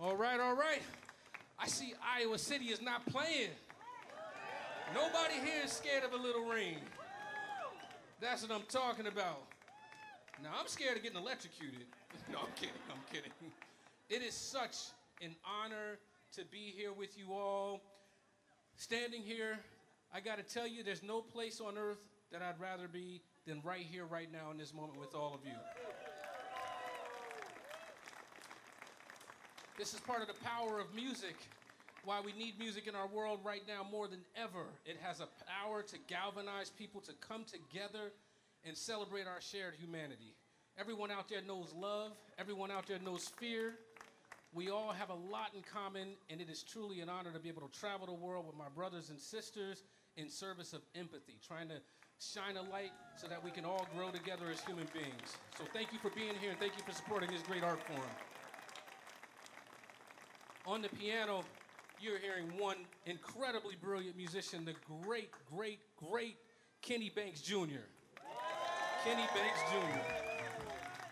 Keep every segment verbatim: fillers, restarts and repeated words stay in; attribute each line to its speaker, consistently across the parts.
Speaker 1: All right, all right. I see Iowa City is not playing. Nobody here is scared of a little rain. That's what I'm talking about. Now, I'm scared of getting electrocuted. No, I'm kidding, I'm kidding. It is such an honor to be here with you all. Standing here, I gotta tell you, there's no place on earth that I'd rather be than right here, right now, in this moment with all of you. This is part of the power of music, why we need music in our world right now more than ever. It has a power to galvanize people to come together and celebrate our shared humanity. Everyone out there knows love. Everyone out there knows fear. We all have a lot in common, and it is truly an honor to be able to travel the world with my brothers and sisters in service of empathy, trying to shine a light so that we can all grow together as human beings. So thank you for being here, and thank you for supporting this great art form. On the piano, you're hearing one incredibly brilliant musician, the great, great, great Kenny Banks Junior Kenny Banks Junior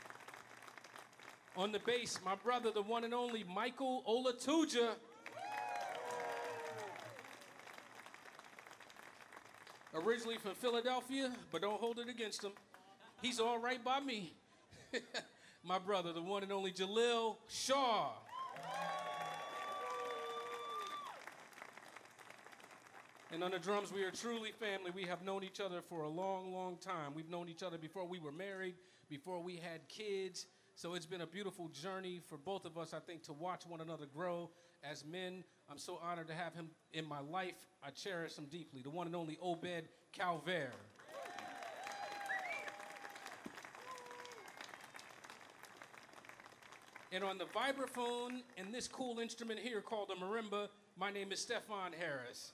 Speaker 1: On the bass, my brother, the one and only Michael Olatuja. Originally from Philadelphia, but don't hold it against him. He's all right by me. My brother, the one and only Jalil Shaw. And on the drums, we are truly family. We have known each other for a long, long time. We've known each other before we were married, before we had kids. So it's been a beautiful journey for both of us, I think, to watch one another grow as men. I'm so honored to have him in my life. I cherish him deeply. The one and only Obed Calvaire. And on the vibraphone and this cool instrument here called a marimba, my name is Stefan Harris.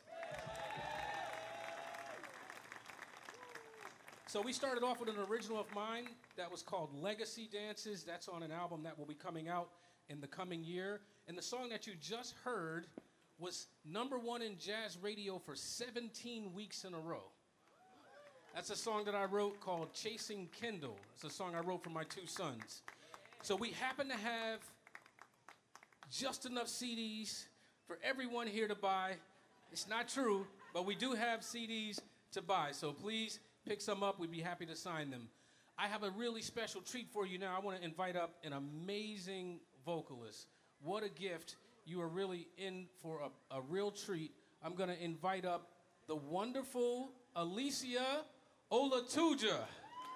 Speaker 1: So we started off with an original of mine that was called Legacy Dances. That's on an album that will be coming out in the coming year. And the song that you just heard was number one in jazz radio for seventeen weeks in a row. That's a song that I wrote called Chasing Kendall. It's a song I wrote for my two sons. So we happen to have just enough C Ds for everyone here to buy. It's not true, but we do have C Ds to buy. So please pick some up. We'd be happy to sign them. I have a really special treat for you now. I want to invite up an amazing vocalist. What a gift. You are really in for a, a real treat. I'm going to invite up the wonderful Alicia Olatuja.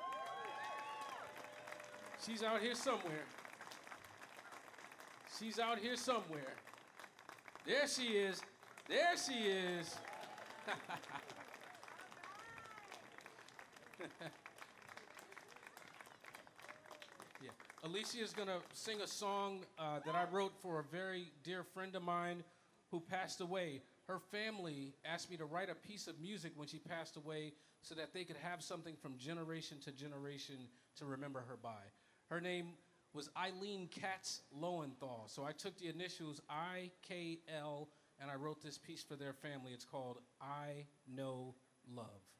Speaker 1: She's out here somewhere. She's out here somewhere. There she is. There she is. Yeah. Alicia is going to sing a song uh, that I wrote for a very dear friend of mine who passed away. Her family asked me to write a piece of music when she passed away so that they could have something from generation to generation to remember her by. Her name was Eileen Katz Lowenthal. So I took the initials I K L and I wrote this piece for their family. It's called I Know Love.